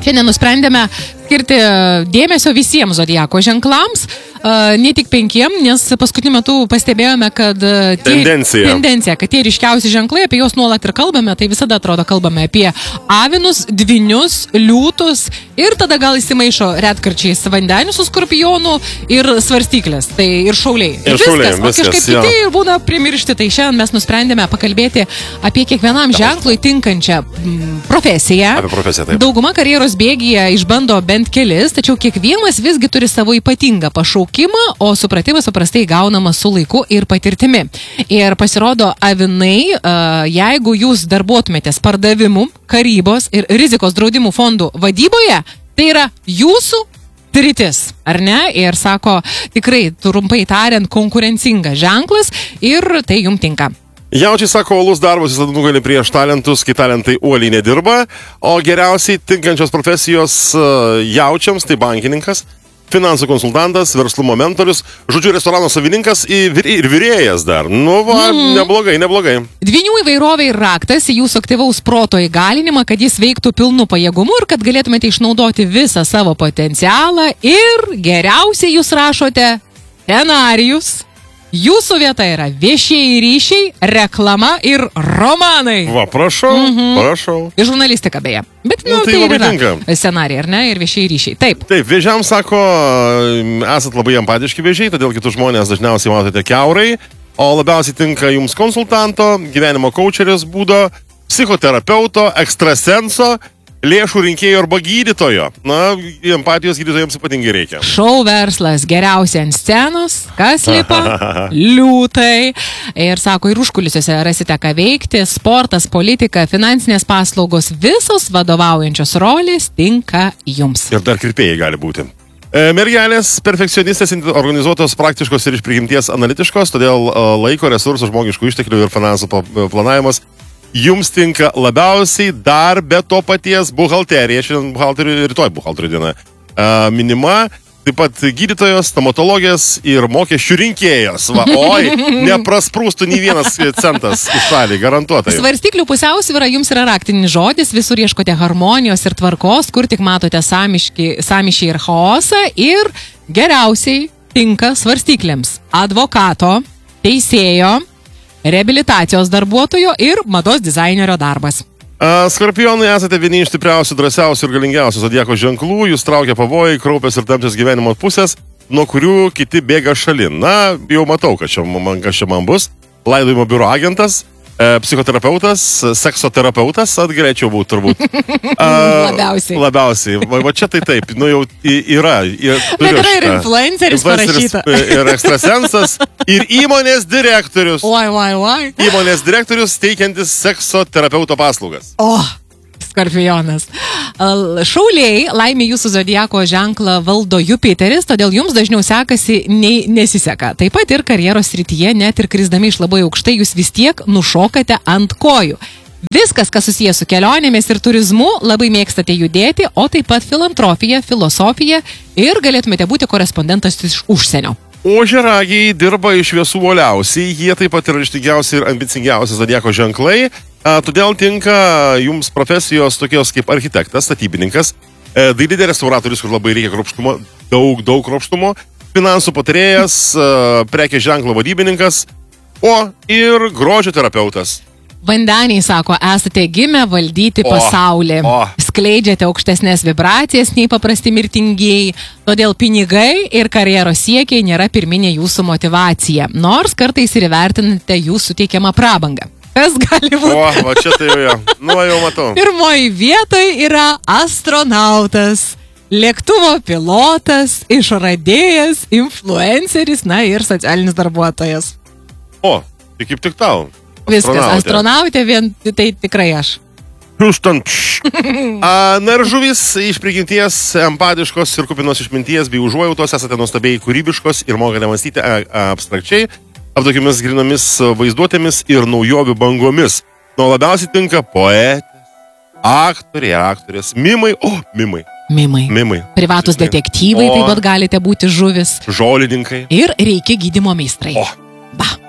Šiandien nusprendėme skirti dėmesio visiems zodiako ženklams, ne tik 5, nes paskutiniu metu pastebėjome, kad tendencija, kad tie ryškiausi ženklai, apie juos nuolat ir kalbame, tai visada atrodo kalbame apie avinus, dvynius, liūtus ir tada gal įsimaišo retkarčiais vandenių su skorpionu ir svarstyklės, tai ir šauliai. Viskas, o kažkaip kiti ir būna primiršti, tai šiandien mes nusprendėme pakalbėti apie kiekvienam ženklui tinkančią profesiją. Apie profesiją, taip. Dauguma karjeros bėgyje išbando bent kelis, tačiau kiekvienas visgi turi savo ypatingą pašaukimą, o supratimas paprastai gaunamas su laiku ir patirtimi. Ir pasirodo, avinai, jeigu jūs darbuotumėtės pardavimų, karybos ir rizikos draudimų fondų vadyboje, tai yra jūsų sritis, ar ne? Ir sako, tikrai, trumpai tariant, konkurencingas ženklas ir tai jums tinka. Jaučiai sako, uolus darbas visada nugali prieš talentus, kai talentai uoliai nedirba, o geriausiai tinkančios profesijos jaučiams tai bankininkas, finansų konsultantas, verslumo mentorius, žodžiu, restorano savininkas ir virėjas dar. Nu va, neblogai. Dvynių įvairovė ir raktas į jūsų aktyvaus proto įgalinimą, kad jis veiktų pilnu pajėgumu ir kad galėtumėte išnaudoti visą savo potencialą ir geriausiai jūs rašote scenarijus. Jūsų vieta yra viešieji ryšiai, reklama ir romanai. Va, prašau. Ir žurnalistika beje. Bet, tai yra scenarijai, ar ne? Ir viešieji ryšiai. Taip, vėžiams sako, esat labai empatiški vėžiai, todėl kitus žmonės dažniausiai matote kiaurai, o labiausiai tinka jums konsultanto, gyvenimo coacheris būdo, psichoterapeuto, ekstrasenso, lėšų rinkėjo arba gydytojo. Na, empatijos gydytojams ypatingai reikia. Šou verslas geriausia ant scenos, kas lipa? Liūtai. Ir sako, ir užkulisiuose rasite ką veikti, sportas, politika, finansinės paslaugos, visos vadovaujančios rolės tinka jums. Ir dar kirpėjai gali būti. Mergelės perfekcionistės, organizuotos, praktiškos ir iš prigimties analitiškos, todėl laiko, resursų, žmogiškų išteklių ir finansų planavimas jums tinka labiausiai, dar be to paties buhalterija, šiandien buhalterių ir rytoj buhalterių diena minima, taip pat gydytojos, stomatologės ir mokesčių rinkėjos. Va, oi, neprasprūstų nei vienas centas iš šalį, garantuotai. Svarstyklių pusiausvyra jums yra raktinis žodis, visur ieškote harmonijos ir tvarkos, kur tik matote sąmyšį ir chaosą ir geriausiai tinka svarstyklėms advokato, teisėjo, reabilitacijos darbuotojo ir mados dizainerio darbas. Skorpionai, esate vieni iš stipriausių, drąsiausių ir galingiausių zodiako ženklų, jūs traukia pavojai, kraupias ir tamsios gyvenimo pusės, nuo kurių kiti bėga šalin. Na, jau matau, kas čia man bus. Laidojimo biuro agentas, psichoterapeutas, seksoterapeutas, galėčiau būti turbūt. Labiausiai. Va čia tai taip, nu jau yra. Bet yra ir influenceris parašyta. Ir ekstrasensas, ir įmonės direktorius. Oi. Įmonės direktorius teikiantis seksoterapeuto paslaugas. Skorpionas. Šauliai, laimė jūsų zodiako ženklą valdo Jupiteris, todėl jums dažniau sekasi nei nesiseka. Taip pat ir karjeros srityje, net ir krisdami iš labai aukštai, jūs vis tiek nušokate ant kojų. Viskas, kas susijęs su kelionėmis ir turizmu, labai mėgstate judėti, o taip pat filantropija, filosofija ir galėtumėte būti korespondentas iš užsienio. Ožiaragiai dirba iš visų uoliausiai, jie taip pat yra ryžtingiausi ir ambicingiausi zodiako ženklai. Todėl tinka jums profesijos tokios kaip architektas, statybininkas, dailidė restauratorius, kur labai reikia kruopštumo, daug kruopštumo, finansų patarėjas, prekės ženklo vadybininkas, ir grožio terapeutas. Vandeniai sako, esate gimę valdyti pasaulį. Skleidžiate aukštesnės vibracijas nei paprasti mirtingieji, todėl pinigai ir karjeros siekiai nėra pirminė jūsų motyvacija, nors kartais ir įvertinate jūsų teikiamą prabangą. Kas gali būti? Va čia tai jau. Nu, jau matau. Pirmoji vietoje yra astronautas, lėktuvo pilotas, išradėjas, influenceris, na ir socialinis darbuotojas. Tai kaip tik tau. Viskas, astronautė vien, tai tikrai aš. Na ir žuvys iš prigimties empatiškos ir kupinos išminties bei užuojautos, esate nuostabiai kūrybiškos ir mokate mąstyti abstrakčiai, aptokiamis grinomis vaizduotėmis ir naujovių bangomis. Nuo labiausiai tinka poetės, aktoriai, aktorės, mimai. Mimai. Privatus detektyvai taip pat galite būti žuvis. Žolininkai. Ir reikia gydymo meistrai. Ba.